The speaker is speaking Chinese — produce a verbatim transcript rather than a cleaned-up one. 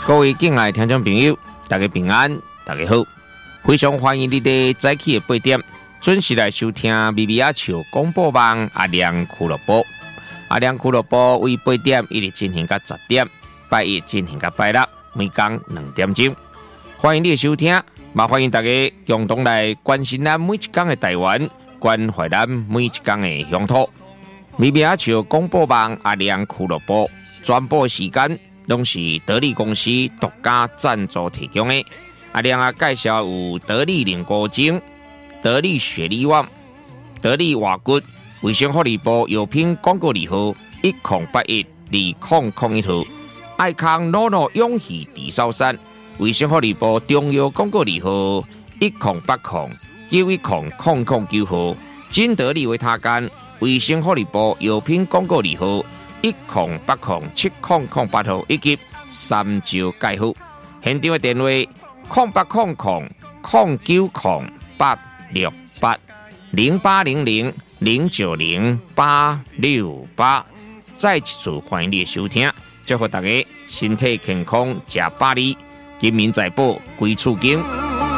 各位敬爱的听众朋友，大家平安，大家好，非常欢迎你在早起的八点准时来收听咪咪仔笑广播网阿亮俱乐部。阿亮俱乐部为八点一直进行到十点，拜一进行到拜六，每天两点钟。欢迎你的收听，也欢迎大家共同来关心咱每一天的台湾，关怀咱每一天的乡土。咪咪仔笑广播网阿亮俱乐部转播时间拢是得力公司独家赞助提供的。阿亮啊，介绍有得力凝固精、得力雪力旺、得力瓦骨、卫生福利部药品广告字号一零八一二零零一号，爱康诺诺永续地sau山，卫生福利部中药广告字号一零八零九一零零零九号，金得力维他干，卫生福利部药品广告字号一零八零七零零八号，以及三招介护。现场的电话零八零零零九零八六八零八零零零九零八六八。再一次欢迎你的收听，祝福大家身体健康，吃百里，金民财宝，归厝经。